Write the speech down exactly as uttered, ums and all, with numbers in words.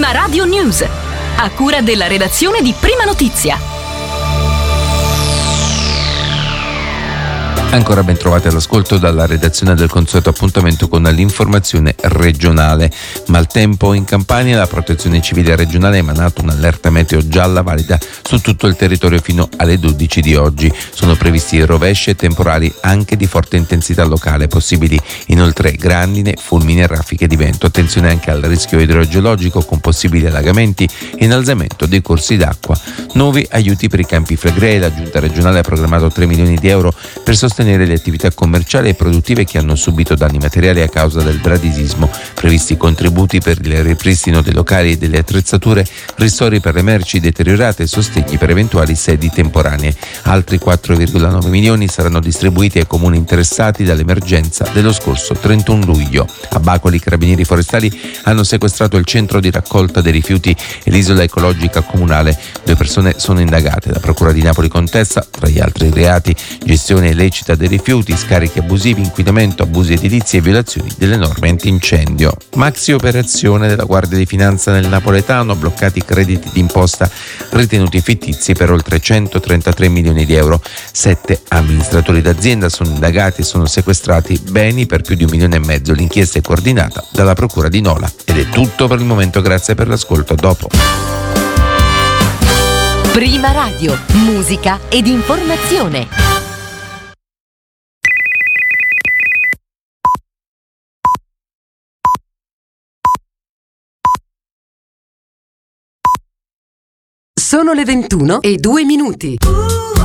Prima Radio News, a cura della redazione di Prima Notizia. Ancora ben trovati all'ascolto dalla redazione del consueto appuntamento con l'informazione regionale. Maltempo in Campania, la Protezione Civile regionale ha emanato un'allerta meteo gialla valida su tutto il territorio fino alle dodici di oggi. Sono previsti rovesci e temporali anche di forte intensità locale, possibili inoltre grandine, fulmini e raffiche di vento. Attenzione anche al rischio idrogeologico con possibili allagamenti e innalzamento dei corsi d'acqua. Nuovi aiuti per i Campi Flegrei. La Giunta regionale ha programmato tre milioni di euro per sostenere le attività commerciali e produttive che hanno subito danni materiali a causa del bradisismo. Previsti contributi per il ripristino dei locali e delle attrezzature, ristori per le merci deteriorate e sostegni per eventuali sedi temporanee. Altri quattro virgola nove milioni saranno distribuiti ai comuni interessati dall'emergenza dello scorso trentuno luglio. A Bacoli i carabinieri forestali hanno sequestrato il centro di raccolta dei rifiuti e l'isola ecologica comunale. Due persone sono indagate. La Procura di Napoli contesta, tra gli altri reati, gestione illecita dei rifiuti, scarichi abusivi, inquinamento, abusi edilizi e violazioni delle norme antincendio. Maxi operazione della Guardia di Finanza nel napoletano, bloccati crediti d'imposta ritenuti fittizi per oltre centotrentatré milioni di euro. Sette amministratori d'azienda sono indagati e sono sequestrati beni per più di un milione e mezzo. L'inchiesta è coordinata dalla Procura di Nola. Ed è tutto per il momento, grazie per l'ascolto, a dopo. Prima Radio, musica ed informazione. Sono le ventuno e due minuti.